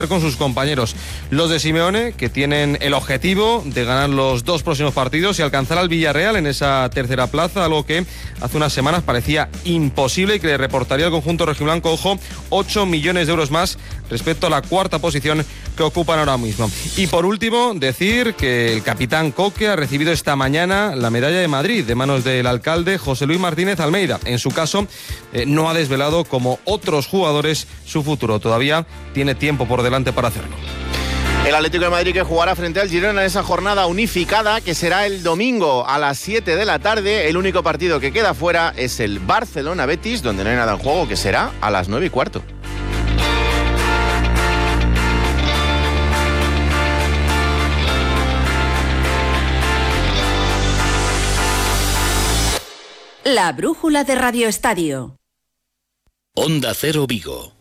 con sus compañeros, los de Simeone, que tienen el objetivo de ganar los 2 próximos partidos y alcanzar al Villarreal en esa tercera plaza, algo que hace unas semanas parecía imposible y que le reportaría al conjunto rojiblanco, ojo, 8 millones de euros más respecto a la cuarta posición que ocupan ahora mismo. Y por último, decir que el capitán Coque ha recibido esta mañana la medalla de Madrid de manos del alcalde José Luis Martínez Almeida. En su caso, no ha desvelado, como otros jugadores, su futuro. Todavía tiene tiempo por delante para hacerlo. El Atlético de Madrid que jugará frente al Girona en esa jornada unificada que será el domingo a las 7 de la tarde. El único partido que queda fuera es el Barcelona-Betis, donde no hay nada en juego, que será a las 9:15. La brújula de Radio Estadio. Onda Cero Vigo.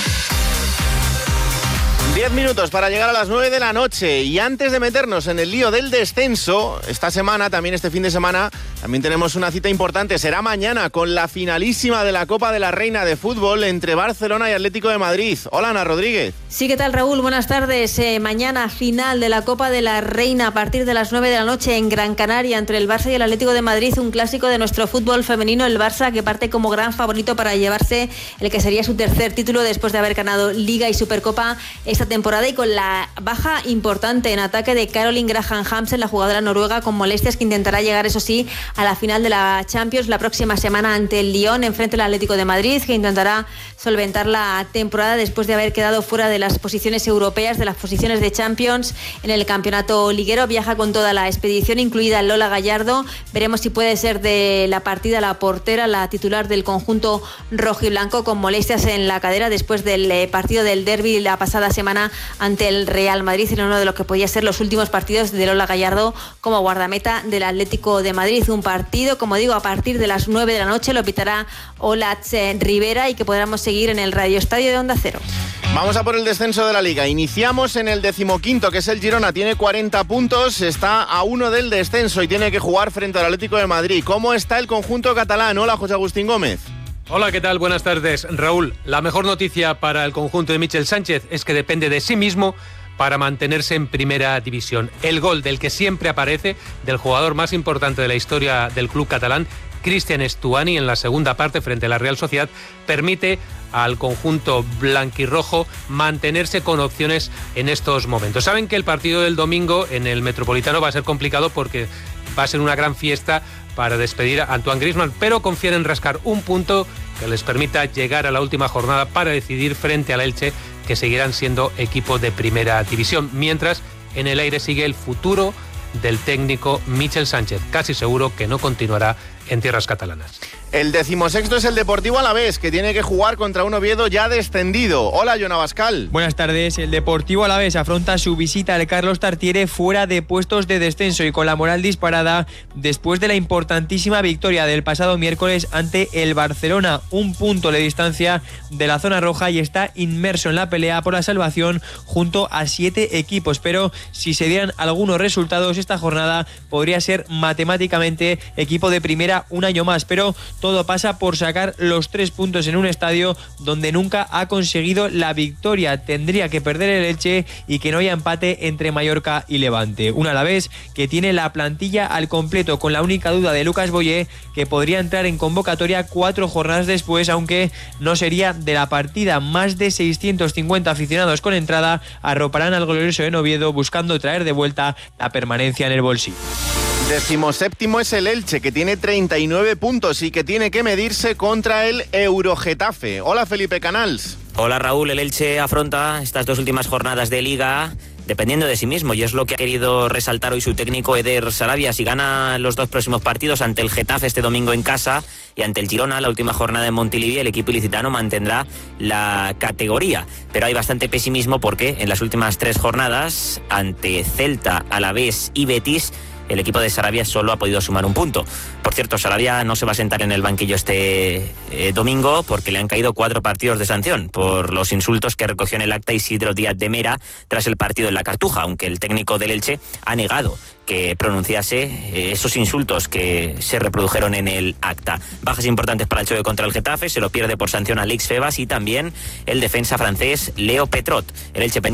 10 minutos para llegar a las 9 de la noche y antes de meternos en el lío del descenso, esta semana, también este fin de semana, también tenemos una cita importante. Será mañana con la finalísima de la Copa de la Reina de Fútbol entre Barcelona y Atlético de Madrid. Hola, Ana Rodríguez. Sí, ¿qué tal, Raúl? Buenas tardes. Mañana final de la Copa de la Reina a partir de las 9 de la noche en Gran Canaria entre el Barça y el Atlético de Madrid, un clásico de nuestro fútbol femenino, el Barça que parte como gran favorito para llevarse el que sería su tercer título después de haber ganado Liga y Supercopa esta temporada, y con la baja importante en ataque de Caroline Graham Hansen, la jugadora noruega con molestias, que intentará llegar, eso sí, a la final de la Champions la próxima semana ante el Lyon, enfrente del Atlético de Madrid, que intentará solventar la temporada después de haber quedado fuera de las posiciones europeas, de las posiciones de Champions en el campeonato liguero. Viaja con toda la expedición, incluida Lola Gallardo. Veremos si puede ser de la partida la portera, la titular del conjunto rojiblanco, con molestias en la cadera después del partido del derbi la pasada semana ante el Real Madrid, en uno de los que podía ser los últimos partidos de Lola Gallardo como guardameta del Atlético de Madrid. Un partido, como digo, a partir de las 9 de la noche, lo pitará Olatz Rivera y que podremos seguir en el Radio Estadio de Onda Cero. Vamos a por el descenso de la Liga. Iniciamos en el 15º, que es el Girona. Tiene 40 puntos, está a 1 del descenso y tiene que jugar frente al Atlético de Madrid. ¿Cómo está el conjunto catalán? Hola, José Agustín Gómez. Hola, ¿qué tal? Buenas tardes, Raúl. La mejor noticia para el conjunto de Michel Sánchez es que depende de sí mismo para mantenerse en primera división. El gol del que siempre aparece, del jugador más importante de la historia del club catalán, Cristian Estuani, en la segunda parte frente a la Real Sociedad, permite al conjunto blanquirrojo mantenerse con opciones en estos momentos. Saben que el partido del domingo en el Metropolitano va a ser complicado porque va a ser una gran fiesta para despedir a Antoine Griezmann, pero confían en rascar un punto que les permita llegar a la última jornada para decidir frente al Elche, que seguirán siendo equipo de primera división, mientras en el aire sigue el futuro del técnico Michel Sánchez, casi seguro que no continuará en tierras catalanas. El 16º es el Deportivo Alavés, que tiene que jugar contra un Oviedo ya descendido. Hola, Jon Abascal. Buenas tardes. El Deportivo Alavés afronta su visita al Carlos Tartiere fuera de puestos de descenso y con la moral disparada después de la importantísima victoria del pasado miércoles ante el Barcelona. Un punto de distancia de la zona roja y está inmerso en la pelea por la salvación junto a 7 equipos. Pero si se dieran algunos resultados, esta jornada podría ser matemáticamente equipo de primera un año más. Pero todo pasa por sacar los 3 puntos en un estadio donde nunca ha conseguido la victoria. Tendría que perder el Elche y que no haya empate entre Mallorca y Levante. Un Alavés que tiene la plantilla al completo, con la única duda de Lucas Boyé, que podría entrar en convocatoria 4 jornadas después, aunque no sería de la partida. Más de 650 aficionados con entrada arroparán al glorioso de Oviedo, buscando traer de vuelta la permanencia en el bolsillo. 17º es el Elche, que tiene 39 puntos y que tiene que medirse contra el Eurogetafe. Hola, Felipe Canals. Hola, Raúl. El Elche afronta estas 2 últimas jornadas de Liga dependiendo de sí mismo, y es lo que ha querido resaltar hoy su técnico Eder Sarabia. Si gana los 2 próximos partidos ante el Getafe este domingo en casa y ante el Girona la última jornada en Montilivi, el equipo ilicitano mantendrá la categoría. Pero hay bastante pesimismo porque en las últimas 3 jornadas ante Celta, Alavés y Betis, el equipo de Sarabia solo ha podido sumar un punto. Por cierto, Sarabia no se va a sentar en el banquillo este domingo porque le han caído 4 partidos de sanción por los insultos que recogió en el acta Isidro Díaz de Mera tras el partido en la Cartuja, aunque el técnico del Elche ha negado que pronunciase esos insultos que se reprodujeron en el acta. Bajas importantes para el choque contra el Getafe, se lo pierde por sanción Aleix Febas y también el defensa francés Leo Petrot. El Elche